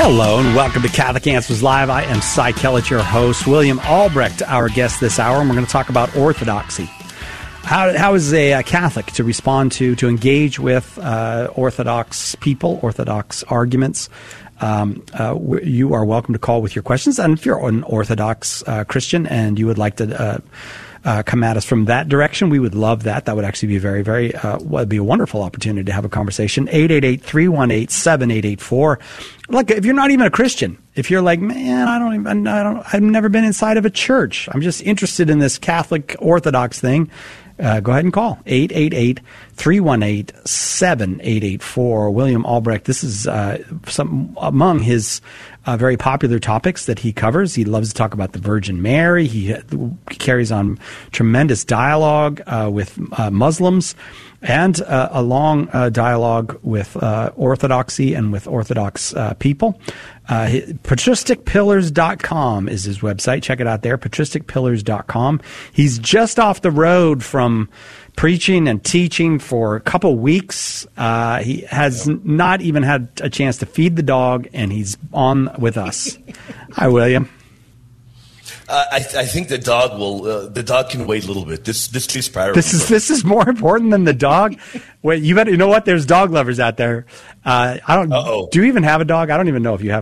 Hello and welcome to Catholic Answers Live. I am Cy Kellett, your host. William Albrecht, our guest this hour, and we're going to talk about orthodoxy. How is a Catholic to respond to engage with Orthodox people, Orthodox arguments? You are welcome to call with your questions. And if you're an Orthodox Christian and you would like to come at us from that direction, we would love that. That would actually be would be a wonderful opportunity to have a conversation. 888-318-7884. Look, if you're not even a Christian, if you're like, man, I've never been inside of a church, I'm just interested in this Catholic Orthodox thing, go ahead and call 888-318-7884. William Albrecht, this is some among his very popular topics that he covers. He loves to talk about the Virgin Mary. He carries on tremendous dialogue with Muslims and a long dialogue with Orthodoxy and with Orthodox people. PatristicPillars.com is his website. Check it out there, PatristicPillars.com. He's just off the road from preaching and teaching for a couple weeks. He has not even had a chance to feed the dog, and he's on with us. Hi, William. I think the dog will. The dog can wait a little bit. This is priority. This is more important than the dog. Wait, you know what? There's dog lovers out there. I don't. Uh-oh. Do you even have a dog? I don't even know if you have.